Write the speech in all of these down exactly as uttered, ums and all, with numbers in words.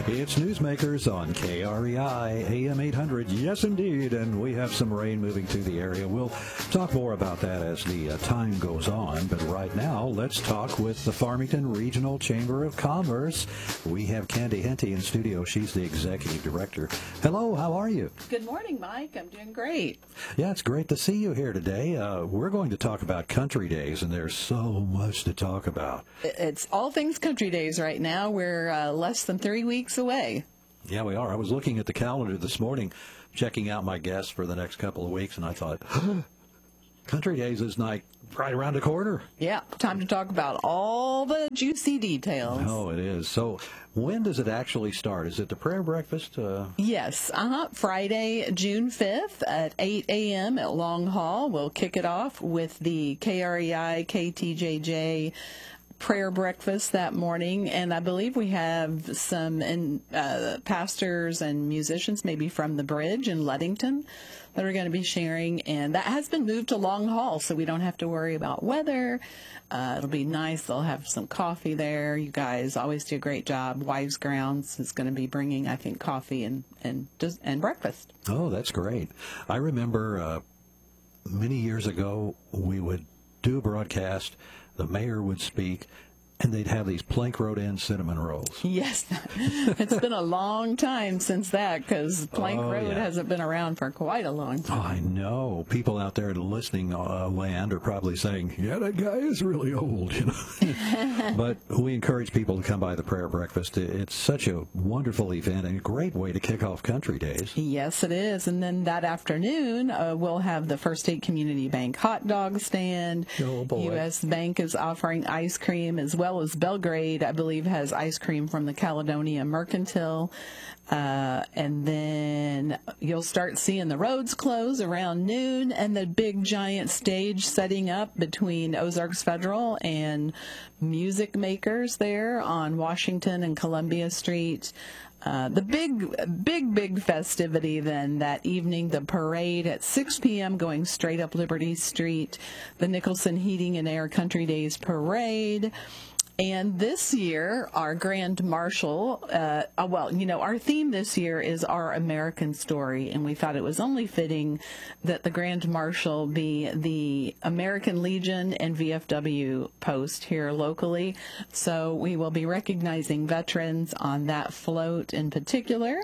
It's Newsmakers on K R E I, A M eight hundred. Yes, indeed, and we have some rain moving through the area. We'll talk more about that as the uh, time goes on, but right now, let's talk with the Farmington Regional Chamber of Commerce. We have Candy Henty in studio. She's the executive director. Hello, how are you? Good morning, Mike. I'm doing great. Yeah, it's great to see you here today. Uh, we're going to talk about Country Days, and there's so much to talk about. It's all things Country Days right now. We're uh, less than three weeks away. Yeah, we are. I was looking at the calendar this morning, checking out my guests for the next couple of weeks, and I thought, Country Days is like right around the corner. Yeah, time to talk about all the juicy details. Oh, it is. So when does it actually start? Is it the prayer breakfast? Uh... Yes, uh-huh. Friday, June fifth at eight a.m. at Long Hall. We'll kick it off with the K R E I K T J J prayer breakfast that morning, and I believe we have some in, uh, pastors and musicians maybe from the Bridge in Ludington that are going to be sharing, and that has been moved to Long Hall, so we don't have to worry about weather. Uh, it'll be nice. They'll have some coffee there. You guys always do a great job. Wives Grounds is going to be bringing, I think, coffee and and just, and breakfast. Oh, that's great. I remember uh, many years ago we would do a broadcast. The mayor would speak, and they'd have these plank road-end cinnamon rolls. Yes. It's been a long time since that, because Plank oh, Road yeah. hasn't been around for quite a long time. Oh, I know. People out there in listening uh, land are probably saying, yeah, that guy is really old. You know. But we encourage people to come by the prayer breakfast. It's such a wonderful event and a great way to kick off Country Days. Yes, it is. And then that afternoon, uh, we'll have the First State Community Bank hot dog stand. Oh, boy. U S Bank is offering ice cream, as well as Belgrade, I believe, has ice cream from the Caledonia Mercantile. Uh, and then you'll start seeing the roads close around noon, and the big giant stage setting up between Ozarks Federal and music makers there on Washington and Columbia Street. Uh, the big, big, big festivity then that evening, the parade at six p.m. going straight up Liberty Street, the Nicholson Heating and Air Country Days Parade. And this year, our Grand Marshal, uh, well, you know, our theme this year is Our American Story, and we thought it was only fitting that the Grand Marshal be the American Legion and V F W post here locally. So we will be recognizing veterans on that float in particular.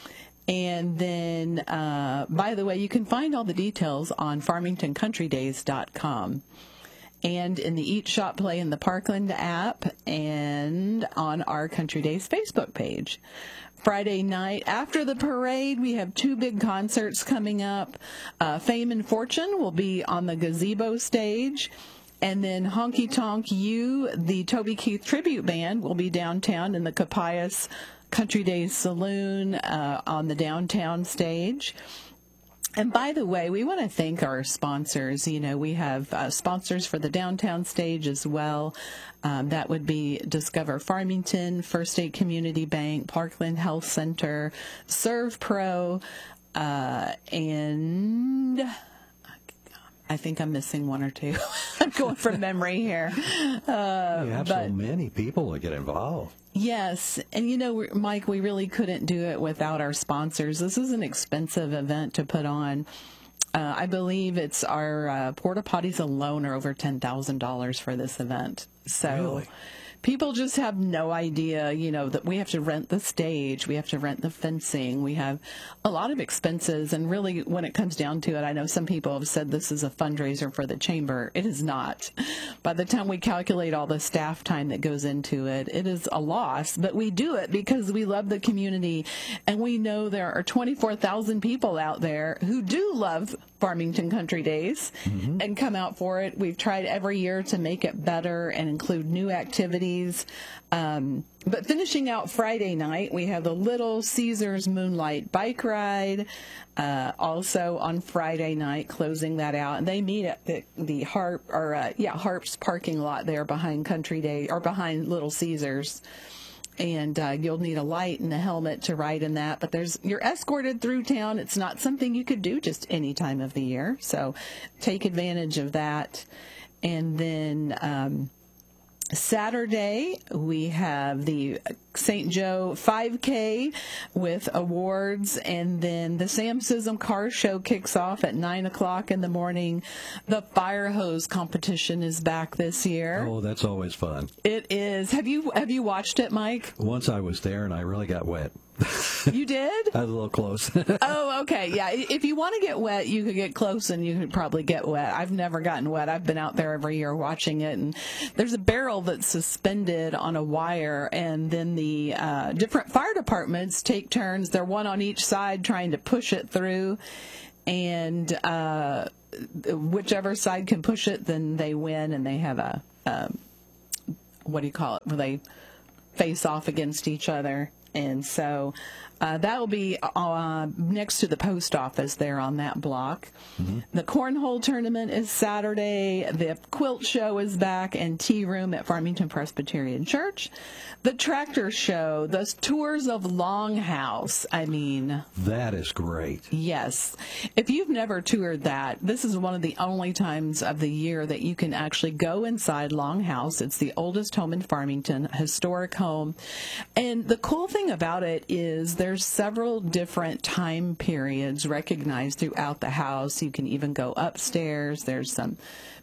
And then, uh, by the way, you can find all the details on farmington country days dot com. And in the Eat, Shop, Play in the Parkland app, and on our Country Days Facebook page. Friday night, after the parade, we have two big concerts coming up. Uh, Fame and Fortune will be on the gazebo stage. And then Honky Tonk U, the Toby Keith Tribute Band, will be downtown in the Capias Country Days Saloon uh, on the downtown stage. And by the way, we want to thank our sponsors. You know, we have uh, sponsors for the downtown stage as well. Um, that would be Discover Farmington, First State Community Bank, Parkland Health Center, ServPro, uh, and I think I'm missing one or two. I'm going from memory here. Uh, you have but, so many people that get involved. Yes. And, you know, Mike, we really couldn't do it without our sponsors. This is an expensive event to put on. Uh, I believe it's our uh, porta potties alone are over ten thousand dollars for this event. So really? People just have no idea, you know, that we have to rent the stage, we have to rent the fencing, we have a lot of expenses. And really, when it comes down to it, I know some people have said this is a fundraiser for the chamber. It is not. By the time we calculate all the staff time that goes into it, it is a loss. But we do it because we love the community, and we know there are twenty-four thousand people out there who do love Farmington Country Days mm-hmm. and come out for it. We've tried every year to make it better and include new activities. Um, but finishing out Friday night, we have the Little Caesars Moonlight Bike Ride. Uh, also on Friday night, closing that out, and they meet at the, the Harp or uh, yeah Harp's parking lot there behind Country Day or behind Little Caesars. And uh, you'll need a light and a helmet to ride in that. But there's you're escorted through town. It's not something you could do just any time of the year. So take advantage of that. And then um, Saturday, we have the Saint Joe five K with awards, and then the Sam Sism Car Show kicks off at nine o'clock in the morning. The fire hose competition is back this year. Oh, that's always fun. It is. Have you have you watched it, Mike? Once I was there, and I really got wet. You did? I was a little close. Oh, okay. Yeah. If you want to get wet, you could get close and you could probably get wet. I've never gotten wet. I've been out there every year watching it. And there's a barrel that's suspended on a wire, and then the uh, different fire departments take turns. They're one on each side trying to push it through. And uh, whichever side can push it, then they win, and they have a, um, what do you call it, where they face off against each other. And so uh, that will be uh, next to the post office there on that block. Mm-hmm. The cornhole tournament is Saturday. The quilt show is back, and tea room at Farmington Presbyterian Church. The tractor show, the tours of Longhouse. I mean, that is great. Yes. If you've never toured that, this is one of the only times of the year that you can actually go inside Longhouse. It's the oldest home in Farmington, historic home. And the cool thing about it is there's several different time periods recognized throughout the house. You can even go upstairs. There's some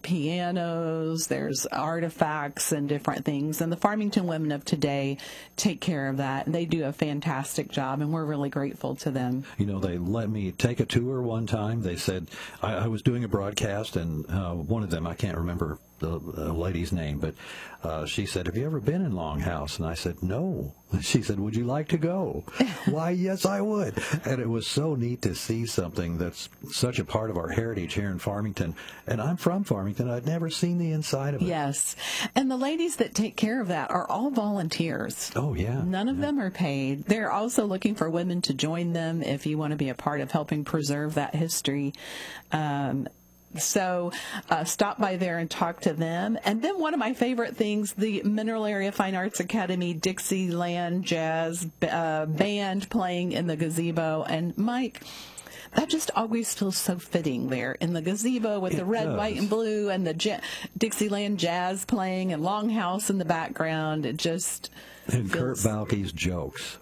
pianos, there's artifacts and different things. And the Farmington women of today take care of that. And they do a fantastic job, and we're really grateful to them. You know, they let me take a tour one time. They said, I, I was doing a broadcast, and uh, one of them, I can't remember the uh, lady's name, but uh, she said, have you ever been in Longhouse? And I said, no. She said, would you like to go? Why, yes, I would. And it was so neat to see something that's such a part of our heritage here in Farmington. And I'm from Farmington. I'd never seen the inside of it. Yes. And the ladies that take care of that are all volunteers. Oh, yeah. None of yeah. them are paid. They're also looking for women to join them if you want to be a part of helping preserve that history. Um, So uh, stop by there and talk to them. And then one of my favorite things, the Mineral Area Fine Arts Academy Dixieland Jazz uh, Band playing in the gazebo. And Mike, that just always feels so fitting there in the gazebo with it the red, does. white, and blue, and the ja- Dixieland Jazz playing, and Longhouse in the background. It just and feels... Kurt Balke's jokes.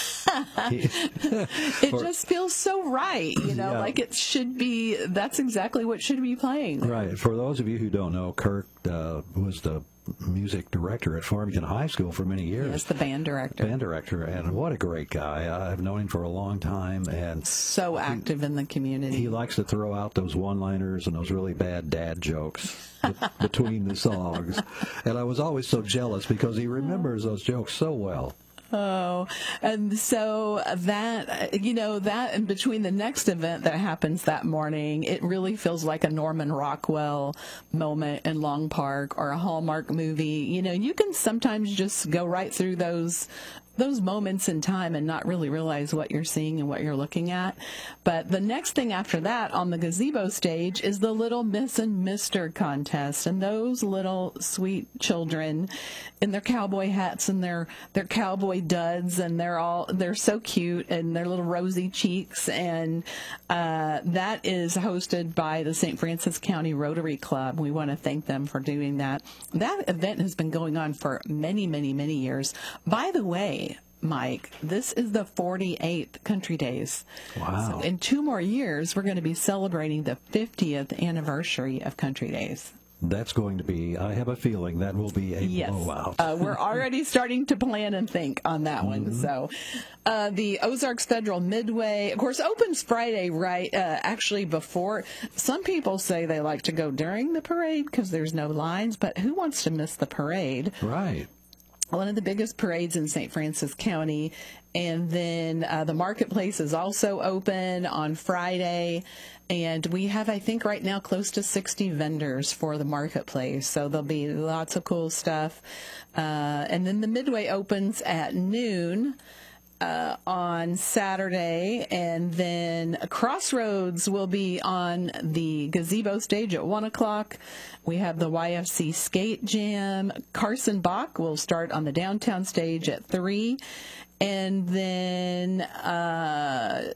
It just feels so right, you know, yeah. like it should be. That's exactly what should be playing. Right. For those of you who don't know, Kurt uh, was the music director at Farmington High School for many years. Yes, the band director. Band director, and what a great guy. I've known him for a long time, and so active he, in the community. He likes to throw out those one-liners and those really bad dad jokes between the songs. And I was always so jealous because he remembers those jokes so well. Oh, and so that, you know, that in between the next event that happens that morning, it really feels like a Norman Rockwell moment in Long Park or a Hallmark movie. You know, you can sometimes just go right through those those moments in time and not really realize what you're seeing and what you're looking at. But the next thing after that on the gazebo stage is the Little Miss and Mister contest. And those little sweet children in their cowboy hats and their, their cowboy duds, and they're all, they're so cute, and their little rosy cheeks. And uh, that is hosted by the Saint Francis County Rotary Club. We want to thank them for doing that. That event has been going on for many, many, many years. By the way, Mike, this is the forty-eighth Country Days. Wow. So in two more years, we're going to be celebrating the fiftieth anniversary of Country Days. That's going to be, I have a feeling that will be a yes. blowout. uh, we're already starting to plan and think on that one. Mm-hmm. So uh, the Ozarks Federal Midway, of course, opens Friday, right? Uh, actually, before. Some people say they like to go during the parade because there's no lines, but who wants to miss the parade? Right. One of the biggest parades in Saint Francis County. And then uh, the marketplace is also open on Friday. And we have, I think, right now close to sixty vendors for the marketplace. So there'll be lots of cool stuff. Uh, and then the Midway opens at noon. Uh, on Saturday, and then Crossroads will be on the gazebo stage at one o'clock. We have the Y F C Skate Jam. Carson Bach will start on the downtown stage at three. And then uh,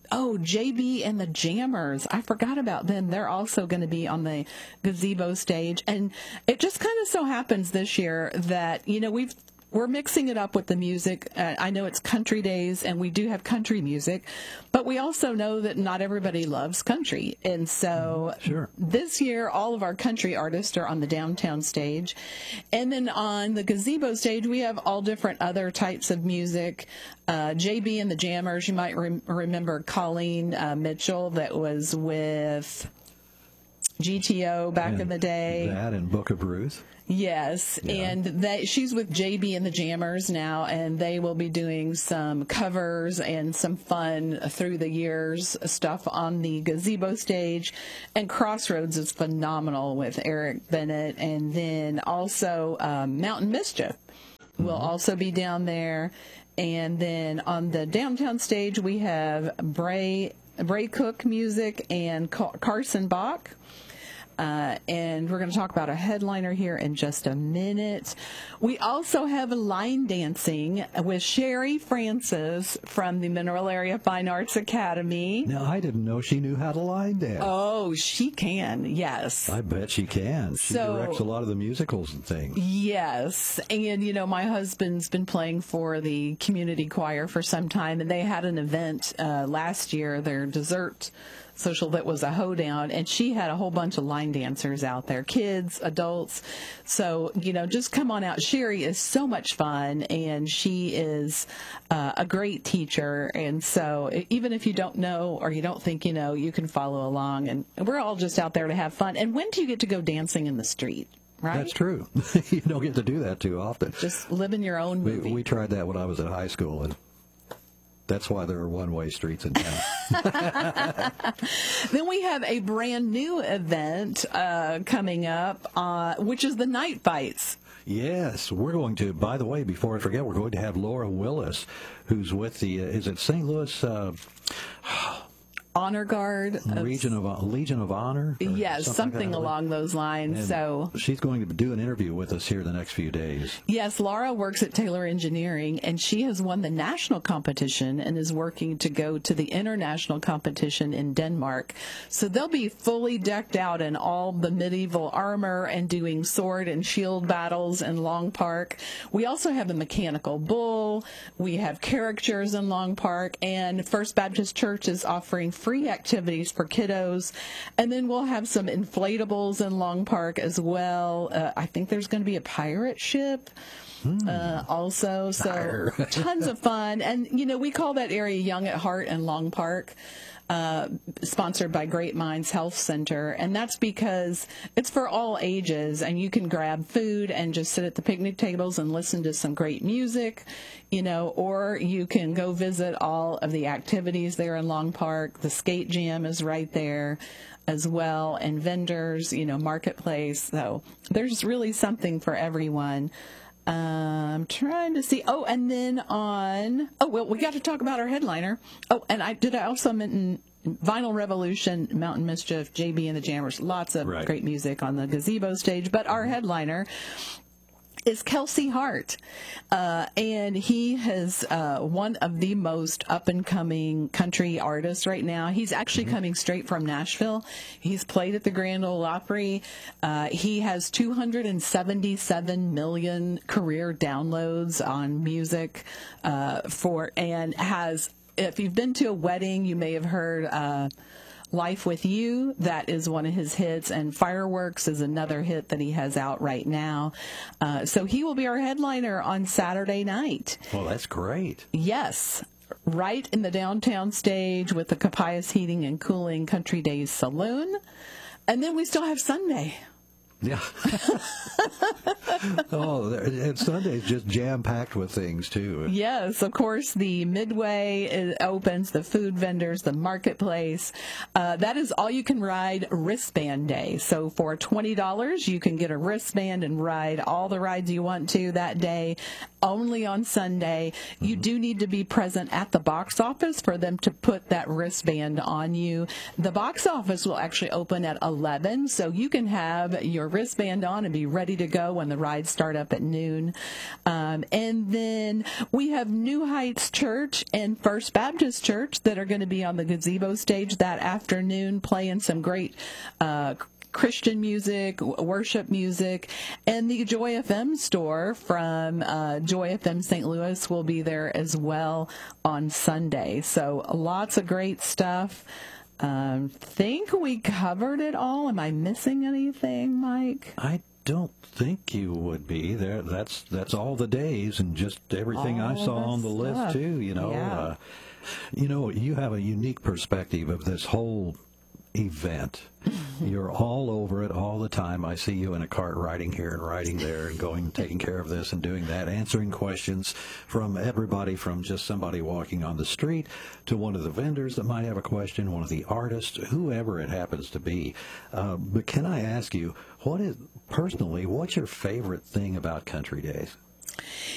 Oh, J B and the Jammers. I forgot about them. They're also going to be on the gazebo stage. And it just kind of so happens this year that, you know, we've we're mixing it up with the music. Uh, I know it's country days, and we do have country music, but we also know that not everybody loves country. And so sure. This year, all of our country artists are on the downtown stage. And then on the gazebo stage, we have all different other types of music. Uh, J B and the Jammers, you might rem- remember Colleen uh, Mitchell that was with G T O back and in the day. That and Book of Ruth. Yes, yeah. and they, she's with J B and the Jammers now, and they will be doing some covers and some fun through the years stuff on the gazebo stage. And Crossroads is phenomenal with Eric Bennett, and then also um, Mountain Mischief will mm-hmm. also be down there. And then on the downtown stage, we have Bray, Bray Cook music and Carson Bach. Uh, and we're going to talk about a headliner here in just a minute. We also have line dancing with Sherry Francis from the Mineral Area Fine Arts Academy. Now, I didn't know she knew how to line dance. Oh, she can, yes. I bet she can. She so, directs a lot of the musicals and things. Yes. And, you know, my husband's been playing for the community choir for some time, and they had an event uh, last year, their dessert social that was a hoedown, and she had a whole bunch of line dancers out there, kids, adults. So, you know, just come on out. Sherry is so much fun, and she is uh, a great teacher. And so even if you don't know or you don't think you know, you can follow along. And we're all just out there to have fun. And when do you get to go dancing in the street? Right? That's true. You don't get to do that too often. Just living your own movie. We, we tried that when I was in high school, and that's why there are one-way streets in town. Then we have a brand new event uh, coming up, uh, which is the Night Fights. Yes, we're going to, by the way, before I forget, we're going to have Laura Willis, who's with the, uh, is it Saint Louis uh, Honor Guard? Legion of, Legion of Honor? Yes, something, something like along those lines. And so she's going to do an interview with us here the next few days. Yes, Laura works at Taylor Engineering, and she has won the national competition and is working to go to the international competition in Denmark. So they'll be fully decked out in all the medieval armor and doing sword and shield battles in Long Park. We also have a mechanical bull. We have caricatures in Long Park, and First Baptist Church is offering free activities for kiddos. And then we'll have some inflatables in Long Park as well. Uh, I think there's going to be a pirate ship hmm. uh, also. So tons of fun. And, you know, we call that area Young at Heart and Long Park. Uh, sponsored by Great Minds Health Center, and that's because it's for all ages, and you can grab food and just sit at the picnic tables and listen to some great music, you know, or you can go visit all of the activities there in Long Park. The skate jam is right there as well, and vendors, you know, marketplace. So there's really something for everyone. I'm trying to see. Oh, and then on. Oh, well, we got to talk about our headliner. Oh, and I did. I also mention Vinyl Revolution, Mountain Mischief, J B and the Jammers. Lots of right. great music on the gazebo stage. But our headliner is Kelsey Hart, uh, and he has uh, one of the most up-and-coming country artists right now. He's actually mm-hmm. coming straight from Nashville. He's played at the Grand Ole Opry. Uh, he has two hundred seventy-seven million career downloads on music uh, for, and has, if you've been to a wedding, you may have heard uh, Life with You. That is one of his hits, and Fireworks is another hit that he has out right now. Uh, so he will be our headliner on Saturday night. Well, that's great. Yes. Right in the downtown stage with the Capias Heating and Cooling Country Days Saloon. And then we still have Sunday. Yeah. Oh, and Sunday's just jam-packed with things, too. Yes, of course, the Midway it opens, the food vendors, the marketplace. Uh, that is all-you-can-ride wristband day. So for twenty dollars, you can get a wristband and ride all the rides you want to that day. only on Sunday. You do need to be present at the box office for them to put that wristband on you. The box office will actually open at eleven, so you can have your wristband on and be ready to go when the rides start up at noon. Um, and then we have New Heights Church and First Baptist Church that are going to be on the gazebo stage that afternoon, playing some great uh, Christian music, worship music, and the Joy F M store from uh, Joy F M Saint Louis will be there as well on Sunday. So lots of great stuff. Um, think we covered it all. Am I missing anything, Mike? I don't think you would be there. That's that's all the days and just everything All I saw the on the list stuff. too. You know, Yeah. uh, you know, you have a unique perspective of this whole event. You're all over it all the time. I see you in a cart riding here and riding there and going, taking care of this and doing that, answering questions from everybody, from just somebody walking on the street to one of the vendors that might have a question, one of the artists, whoever it happens to be. Uh, but can I ask you, what is, personally, what's your favorite thing about Country Days?